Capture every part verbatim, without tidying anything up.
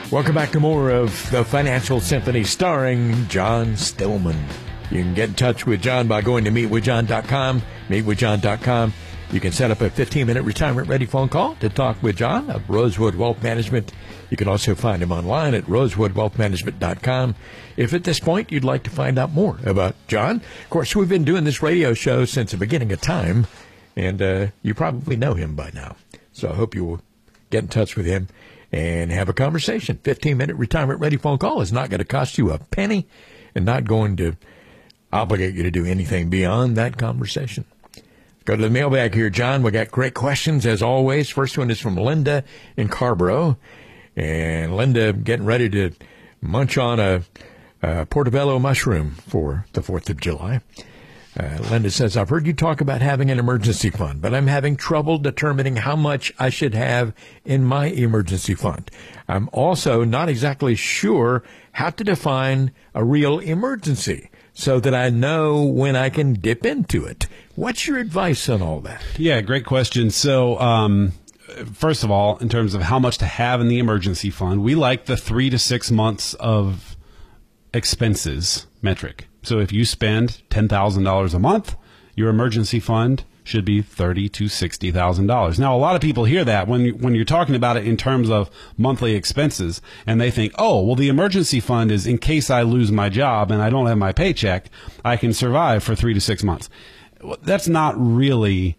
Welcome back to more of the Financial Symphony starring John Stillman. You can get in touch with John by going to meet with john dot com, meet with john dot com. You can set up a fifteen-minute retirement-ready phone call to talk with John of Rosewood Wealth Management. You can also find him online at rosewood wealth management dot com. If at this point you'd like to find out more about John, of course, we've been doing this radio show since the beginning of time, and uh, you probably know him by now. So I hope you will get in touch with him and have a conversation. fifteen-minute retirement-ready phone call is not going to cost you a penny and not going to obligate you to do anything beyond that conversation. Go to the mailbag here, John. We got great questions, as always. First one is from Linda in Carborough. And Linda getting ready to munch on a, a portobello mushroom for the fourth of July. Uh, Linda says, I've heard you talk about having an emergency fund, but I'm having trouble determining how much I should have in my emergency fund. I'm also not exactly sure how to define a real emergency so that I know when I can dip into it. What's your advice on all that? Yeah, great question. So, um, first of all, in terms of how much to have in the emergency fund, we like the three to six months of expenses metric. So if you spend ten thousand dollars a month, your emergency fund should be thirty thousand to sixty thousand dollars. Now, a lot of people hear that when, you, when you're talking about it in terms of monthly expenses, and they think, oh, well, the emergency fund is in case I lose my job and I don't have my paycheck, I can survive for three to six months. Well, that's not really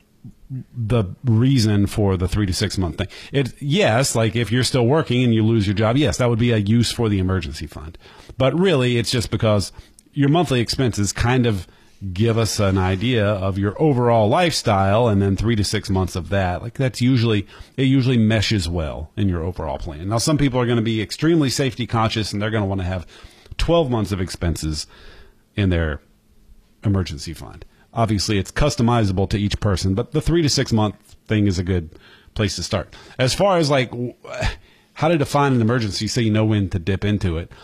the reason for the three to six month thing. It, yes, like if you're still working and you lose your job, yes, that would be a use for the emergency fund. But really, it's just because your monthly expenses kind of give us an idea of your overall lifestyle, and then three to six months of that. Like that's usually, it usually meshes well in your overall plan. Now, some people are going to be extremely safety conscious, and they're going to want to have twelve months of expenses in their emergency fund. Obviously, it's customizable to each person, but the three to six month thing is a good place to start. As far as like how to define an emergency so you know when to dip into it,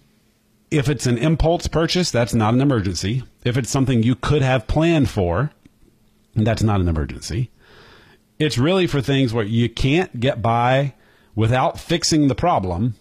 if it's an impulse purchase, that's not an emergency. If it's something you could have planned for, that's not an emergency. It's really for things where you can't get by without fixing the problem,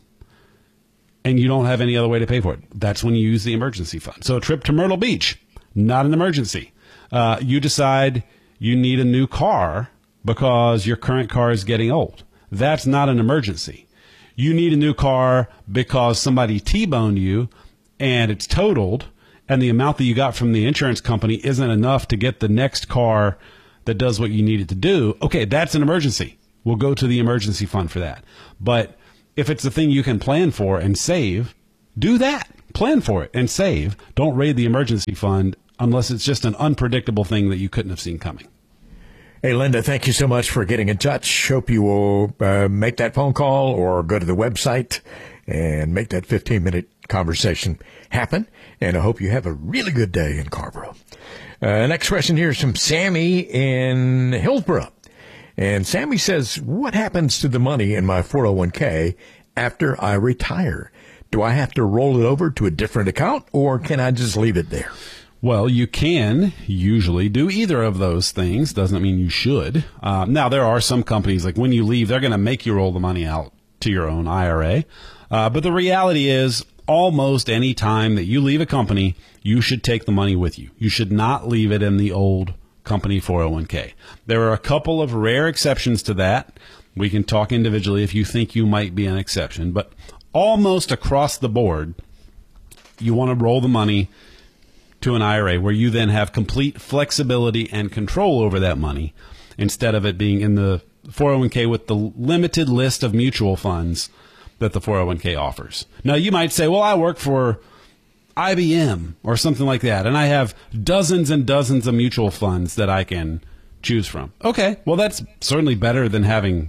and you don't have any other way to pay for it. That's when you use the emergency fund. So a trip to Myrtle Beach, not an emergency. Uh, you decide you need a new car because your current car is getting old. That's not an emergency. You need a new car because somebody T-boned you and it's totaled, and the amount that you got from the insurance company isn't enough to get the next car that does what you need it to do. Okay, that's an emergency. We'll go to the emergency fund for that. But if it's a thing you can plan for and save, do that. Plan for it and save. Don't raid the emergency fund unless it's just an unpredictable thing that you couldn't have seen coming. Hey, Linda, thank you so much for getting in touch. Hope you will uh, make that phone call or go to the website and make that fifteen-minute conversation happen. And I hope you have a really good day in Carborough. Uh, next question here is from Sammy in Hillsborough. And Sammy says, what happens to the money in my four oh one k after I retire? Do I have to roll it over to a different account, or can I just leave it there? Well, you can usually do either of those things. Doesn't mean you should. Uh, now, there are some companies, like when you leave, they're going to make you roll the money out to your own I R A. Uh, but the reality is, almost any time that you leave a company, you should take the money with you. You should not leave it in the old company four oh one k. There are a couple of rare exceptions to that. We can talk individually if you think you might be an exception. But almost across the board, you want to roll the money to an I R A where you then have complete flexibility and control over that money instead of it being in the four oh one k with the limited list of mutual funds that the four oh one k offers. Now, you might say, well, I work for I B M or something like that, and I have dozens and dozens of mutual funds that I can choose from. Okay, well, that's certainly better than having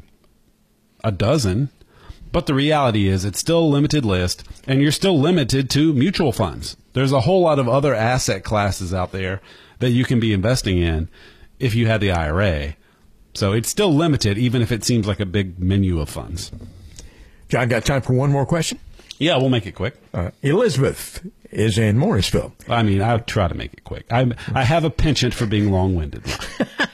a dozen. But the reality is it's still a limited list, and you're still limited to mutual funds. There's a whole lot of other asset classes out there that you can be investing in if you had the I R A. So it's still limited, even if it seems like a big menu of funds. John, got time for one more question? Yeah, we'll make it quick. Uh, Elizabeth is in Morrisville. I mean, I'll try to make it quick. I I have a penchant for being long-winded.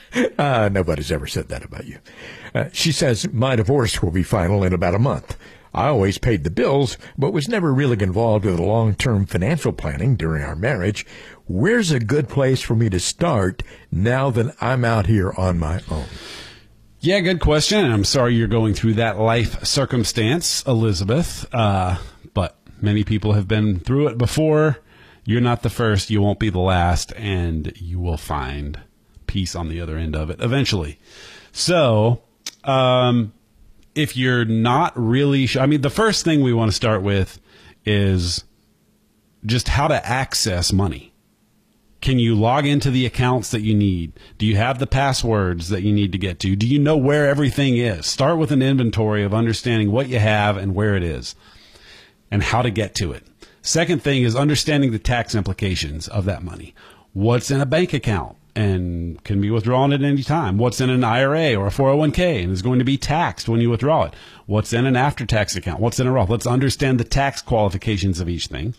uh, nobody's ever said that about you. Uh, she says, my divorce will be final in about a month. I always paid the bills, but was never really involved with long-term financial planning during our marriage. Where's a good place for me to start now that I'm out here on my own? Yeah, good question. I'm sorry you're going through that life circumstance, Elizabeth. Uh, but many people have been through it before. You're not the first. You won't be the last, and you will find peace on the other end of it eventually. So, um, if you're not really sure, I mean, the first thing we want to start with is just how to access money. Can you log into the accounts that you need? Do you have the passwords that you need to get to? Do you know where everything is? Start with an inventory of understanding what you have and where it is and how to get to it. Second thing is understanding the tax implications of that money. What's in a bank account and can be withdrawn at any time? What's in an I R A or a four oh one k and is going to be taxed when you withdraw it? What's in an after-tax account? What's in a Roth? Let's understand the tax qualifications of each thing.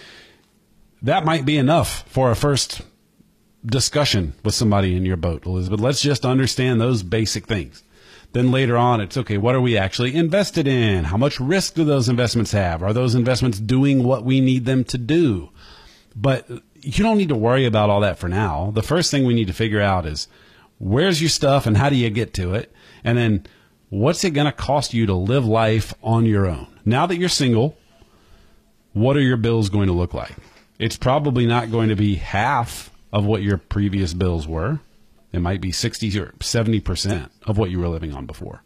That might be enough for a first discussion with somebody in your boat, Elizabeth. Let's just understand those basic things. Then later on, it's okay, what are we actually invested in? How much risk do those investments have? Are those investments doing what we need them to do? But you don't need to worry about all that for now. The first thing we need to figure out is where's your stuff and how do you get to it? And then what's it going to cost you to live life on your own? Now that you're single, what are your bills going to look like? It's probably not going to be half of what your previous bills were. It might be sixty or seventy percent of what you were living on before.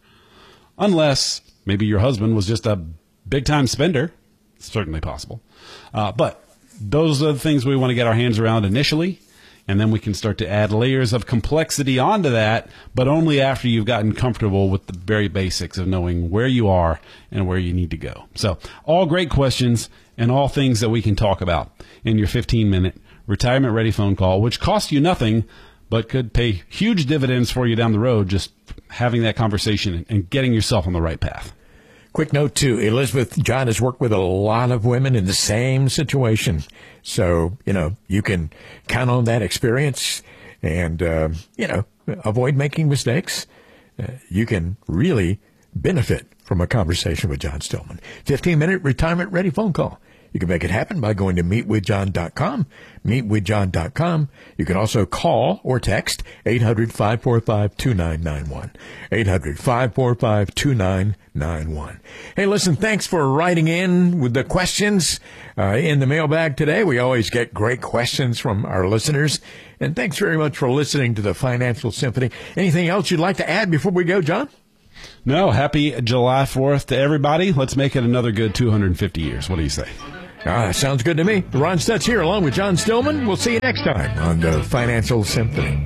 Unless maybe your husband was just a big-time spender. It's certainly possible. Uh, but those are the things we want to get our hands around initially, and then we can start to add layers of complexity onto that, but only after you've gotten comfortable with the very basics of knowing where you are and where you need to go. So all great questions and all things that we can talk about in your fifteen-minute retirement-ready phone call, which costs you nothing, but could pay huge dividends for you down the road just having that conversation and getting yourself on the right path. Quick note, too, Elizabeth, John has worked with a lot of women in the same situation. So, you know, you can count on that experience and, uh, you know, avoid making mistakes. Uh, you can really benefit from a conversation with John Stillman. fifteen-minute retirement-ready phone call. You can make it happen by going to meet with john dot com, meet with john dot com. You can also call or text eight hundred, five four five, two nine nine one, eight hundred, five four five, two nine nine one. Hey, listen, thanks for writing in with the questions uh, in the mailbag today. We always get great questions from our listeners. And thanks very much for listening to the Financial Symphony. Anything else you'd like to add before we go, John? No, happy July fourth to everybody. Let's make it another good two hundred fifty years. What do you say? Ah, sounds good to me. Ron Stutz here along with John Stillman. We'll see you next time on the Financial Symphony.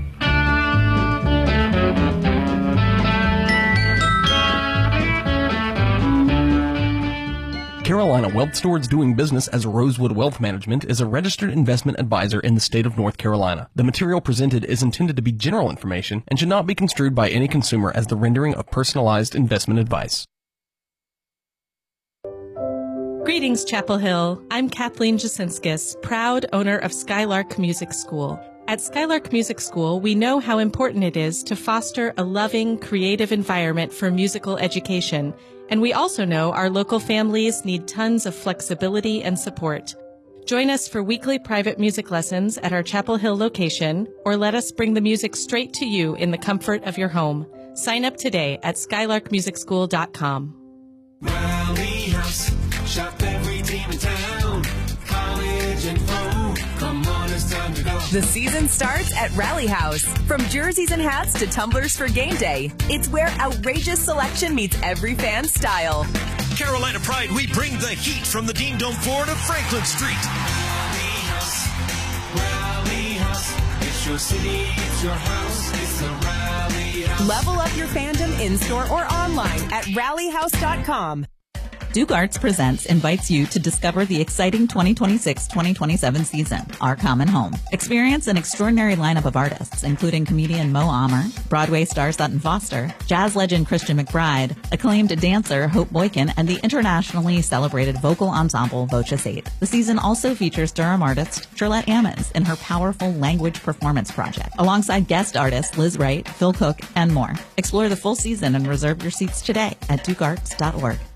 Carolina Wealth Stewards doing business as Rosewood Wealth Management is a registered investment advisor in the state of North Carolina. The material presented is intended to be general information and should not be construed by any consumer as the rendering of personalized investment advice. Greetings, Chapel Hill. I'm Kathleen Jasinskis, proud owner of Skylark Music School. At Skylark Music School, we know how important it is to foster a loving, creative environment for musical education, and we also know our local families need tons of flexibility and support. Join us for weekly private music lessons at our Chapel Hill location, or let us bring the music straight to you in the comfort of your home. Sign up today at skylark music school dot com. Rally House, shop every team in town. College and pro, come on, it's time to go. The season starts at Rally House. From jerseys and hats to tumblers for game day, it's where outrageous selection meets every fan's style. Carolina Pride, we bring the heat from the Dean Dome floor to Franklin Street. Rally House, Rally House, it's your city, it's your house, it's the Rally House. Level up your fandom in-store or online at rally house dot com. Duke Arts Presents invites you to discover the exciting twenty twenty-six twenty twenty-seven season, Our Common Home. Experience an extraordinary lineup of artists, including comedian Mo Amer, Broadway star Sutton Foster, jazz legend Christian McBride, acclaimed dancer Hope Boykin, and the internationally celebrated vocal ensemble Voces eight. The season also features Durham artist Shirlette Ammons in her powerful language performance project, alongside guest artists Liz Wright, Phil Cook, and more. Explore the full season and reserve your seats today at duke arts dot org.